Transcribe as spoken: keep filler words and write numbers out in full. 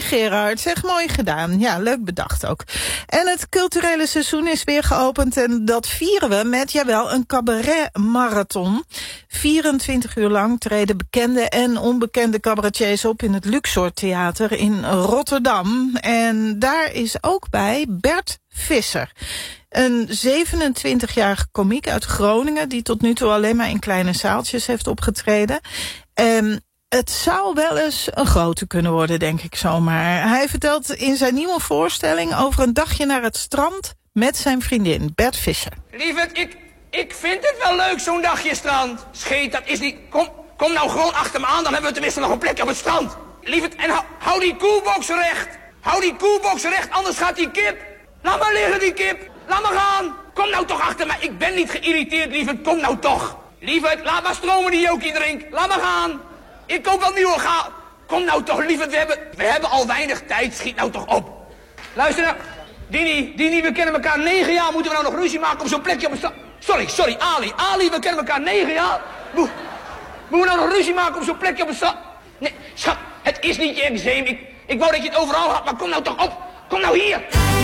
Gerard. Zeg, mooi gedaan. Ja, leuk bedacht ook. En het culturele seizoen is weer geopend en dat vieren we met, jawel, een cabaret-marathon. vierentwintig uur lang treden bekende en onbekende cabaretiers op in het Luxor Theater in Rotterdam. En daar is ook bij Bert Visser. Een zevenentwintigjarige komiek uit Groningen die tot nu toe alleen maar in kleine zaaltjes heeft opgetreden. En het zou wel eens een grote kunnen worden, denk ik zomaar. Hij vertelt in zijn nieuwe voorstelling over een dagje naar het strand met zijn vriendin Bert Visser. Lieverd, ik, ik vind het wel leuk, zo'n dagje strand. Scheet, dat is niet... Kom, kom nou gewoon achter me aan, dan hebben we tenminste nog een plekje op het strand. Lieverd, en hou, hou die koelbox recht. Hou die koelbox recht, anders gaat die kip. Laat maar liggen, die kip. Laat maar gaan. Kom nou toch achter mij. Ik ben niet geïrriteerd, lieverd. Kom nou toch. Lieverd, laat maar stromen die jokie drink. Laat maar gaan. Ik koop wel nieuwe ga. Kom nou toch, lieverd. We hebben, we hebben al weinig tijd. Schiet nou toch op. Luister nou. Dini, Dini, we kennen elkaar negen jaar. Moeten we nou nog ruzie maken op zo'n plekje op een stad? Sorry, sorry, Ali. Ali, we kennen elkaar negen jaar. Mo Moeten we nou nog ruzie maken op zo'n plekje op een stad? Nee, schat, het is niet je eczeem. Ik, ik wou dat je het overal had, maar kom nou toch op. Kom nou hier.